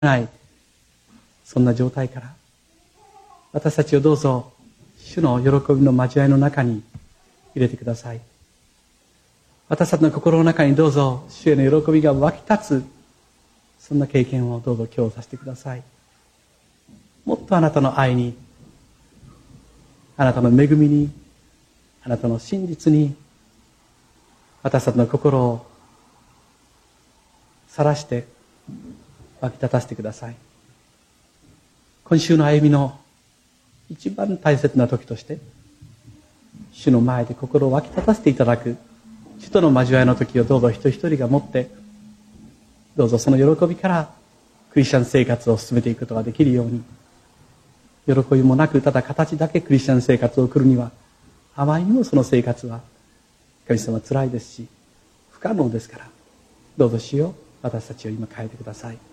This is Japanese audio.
ないそんな状態から私たちをどうぞ主の喜びの交わりの中に入れてください。私たちの心の中にどうぞ主への喜びが湧き立つそんな経験をどうぞ今日させてください。もっとあなたの愛に、あなたの恵みに、あなたの真実に私たちの心を晒して湧き立たせてください。今週の歩みの一番大切な時として主の前で心を湧き立たせていただく主との交わりの時をどうぞ一人一人が持ってどうぞその喜びからクリスチャン生活を進めていくことができるように、喜びもなくただ形だけクリスチャン生活を送るにはあまりにもその生活は神様辛いですし不可能ですから、どうぞ主よ私たちを今変えてください。